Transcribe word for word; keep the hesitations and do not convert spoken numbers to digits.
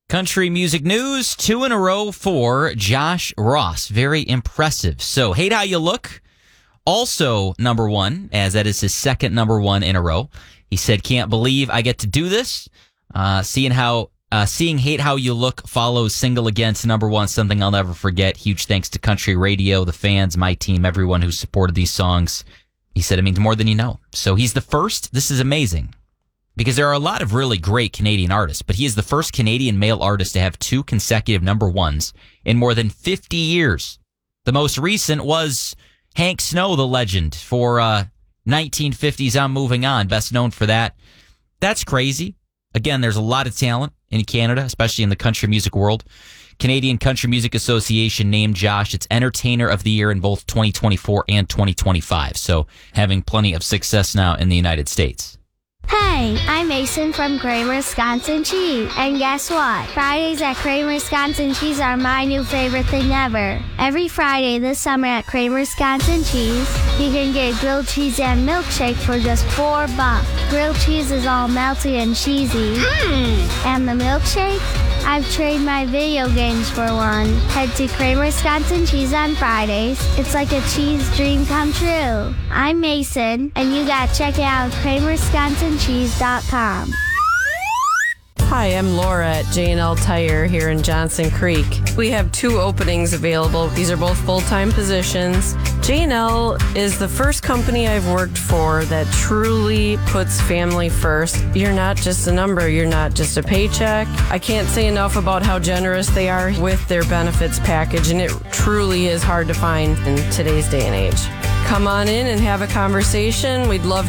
Country music news, two in a row for Josh Ross. Very impressive. So, Hate How You Look, also number one, as that is his second number one in a row. He said, can't believe I get to do this. Uh, seeing how, uh, seeing Hate How You Look follows Single Again to number one, something I'll never forget. Huge thanks to Country Radio, the fans, my team, everyone who supported these songs. He said it means more than you know. So he's the first. This is amazing. Because there are a lot of really great Canadian artists, but he is the first Canadian male artist to have two consecutive number ones in more than fifty years. The most recent was Hank Snow, the legend, for uh, nineteen fifties I'm Moving On, best known for that. That's crazy. Again, there's a lot of talent in Canada, especially in the country music world. Canadian Country Music Association named Josh its Entertainer of the Year in both twenty twenty-four and twenty twenty-five, so having plenty of success now in the United States. Hey, I'm Mason from Kramer Wisconsin Cheese. And guess what? Fridays at Kramer Wisconsin Cheese are my new favorite thing ever. Every Friday this summer at Kramer Wisconsin Cheese, you can get grilled cheese and milkshake for just four bucks. Grilled cheese is all melty and cheesy. Mm. And the milkshake? I've traded my video games for one. Head to Kramer Wisconsin Cheese on Fridays. It's like a cheese dream come true. I'm Mason, and you gotta check it out at kramer wisconsin cheese dot com. Hi, I'm Laura at J and L Tire here in Johnson Creek. We have two openings available. These are both full-time positions. J and L is the first company I've worked for that truly puts family first. You're not just a number. You're not just a paycheck. I can't say enough about how generous they are with their benefits package, and it truly is hard to find in today's day and age. Come on in and have a conversation. We'd love